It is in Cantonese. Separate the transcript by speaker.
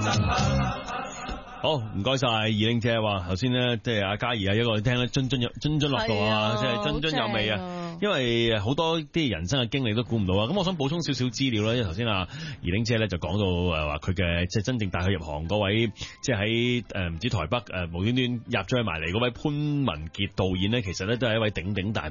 Speaker 1: 好，唔該晒二玲姐話頭先咧，即係阿嘉怡啊，一個聽咧津津樂道啊，即係津津有味啊。因為好多啲人生嘅經歷都估唔到啊。咁我想補充少少資料啦，因為頭先阿二玲姐咧就講到話佢嘅即係真正帶佢入行嗰位，即係喺唔知台北無端端入咗去埋嚟嗰位潘文傑導演咧，其實咧都係一位鼎鼎大